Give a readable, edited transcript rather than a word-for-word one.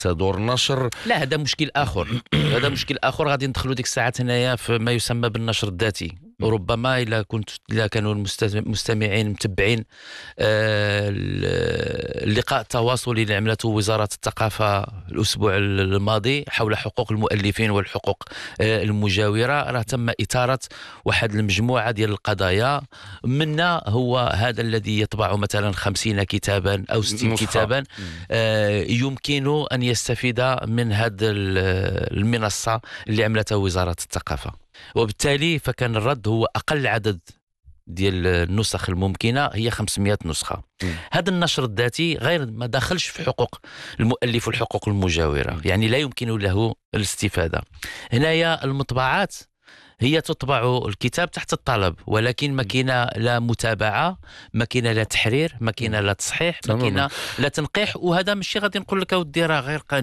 دور النشر. لا، هذا مشكل اخر. هذا مشكل اخر غادي ندخلوا ديك الساعات هنايا في ما يسمى بالنشر الذاتي. ربما الا كانوا المستمعين متبعين اللقاء التواصلي اللي عملته وزارة الثقافة الأسبوع الماضي حول حقوق المؤلفين والحقوق المجاورة، راه تم إثارة واحد المجموعة ديال القضايا. منا هو هذا الذي يطبع مثلا 50 كتابا أو 60 كتابا، يمكن أن يستفيد من هذه المنصة اللي عملتها وزارة الثقافة، وبالتالي فكان الرد هو أقل عدد ديال النسخ الممكنة هي 500 نسخة. هذا النشر الذاتي غير ما داخلش في حقوق المؤلف والحقوق المجاورة، يعني لا يمكن له الاستفادة. هنايا المطبعات هي تطبع الكتاب تحت الطلب، ولكن ما كاينه لا متابعة، ما كاينه لا تحرير، ما كاينه لا تصحيح، ما كاينه لا تنقيح. وهذا ماشي غادي نقول لك اودي راه غير قانوني.